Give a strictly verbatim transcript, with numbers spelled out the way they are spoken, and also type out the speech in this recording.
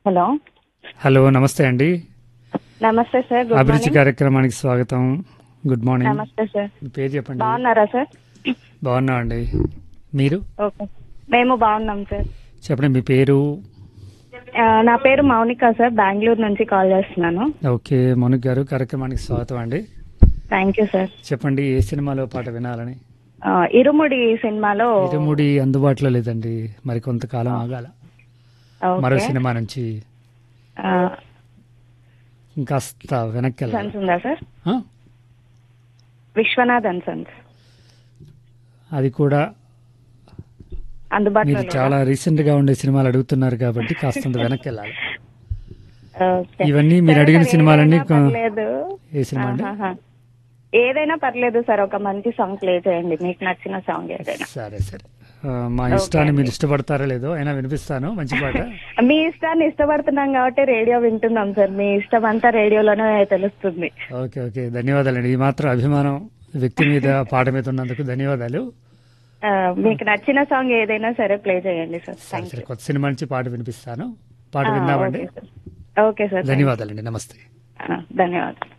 Hello hello నమస్తే అండి. నమస్తే సార్. గుడ్ అభిరుచి మార్నింగ్. కార్యక్రమానికి స్వాగతం. Good morning. నమస్తే సార్. మీ పేరు చెప్పండి. బాగున్నారా సార్? బాగున్నా అండి. మీరు ఓకే, మేము బాగున్నాం సార్. చెప్పండి మీ పేరు. ఆ, నా పేరు మౌనిక సార్, బెంగళూరు నుంచి కాల్ చేస్తున్నాను. ఓకే మౌనిక్ గారు, కార్యక్రమానికి స్వాగతం అండి. Thank you sir. చెప్పండి ఏ సినిమాలో పాట వినాలని. ఆ, ఇరుముడి సినిమాలో ఇరుముడి అందుబాటులో లేదండి, మరి కొంతకాలం ఆగాల. ఓకే. మరో సినిమా నుంచి ఆ, ఇంకాస్త వెనక్కి వెళ్ళాలి. సన్స్ ఉందా సార్? ఆ? విశ్వనాథన్ సన్స్ అది కూడా అందుబాటులో మీరు లేదా? చాలా రీసెంట్ గా ఉండే సినిమాలు అడుగుతున్నారు కాబట్టి కాస్తంత వెనక్కి వెళ్ళాలి. ఓకే. ఇవన్నీ మీరు సరే అడిగిన సార్, సినిమాలన్నీ ఏదైనా పర్లేదు. ఏ సినిమా అండి? ఆహాహా. ఏదైనా పర్లేదు సార్, ఒక మంచి సాంగ్ ప్లే చేయండి, మీకు నచ్చిన సాంగ్ ఏదైనా. సరే సరే, ఆ, మా ఇష్టాన్ని మీరు ఇష్టపడతారో లేదో అయినా వినిపిస్తాను మంచి పాట. మీ ఇష్టాన్ని ఇష్టపడుతున్నాం కాబట్టి రేడియో వింటున్నాం సార్. మీ ఇష్టం అంతా రేడియోలోనే తెలుస్తుంది. ఓకే ఓకే, ధన్యవాదాలండి. ఈ మాత్రం అభిమానం వ్యక్తి మీద పాట మీద ఉన్నందుకు ధన్యవాదాలు. ఆ, మీకు నచ్చిన సాంగ్ ఏదైనా సరే ప్లే చేయండి సార్. సరే థ్యాంక్ సరే, యూ. కొత్త సినిమా నుంచి పాట వినిపిస్తాను. పాట ఆ, విందామండి. Okay sir. Okay sir. ధన్యవాదాలండి. నమస్తే. ఆ, ధన్యవాదాలు.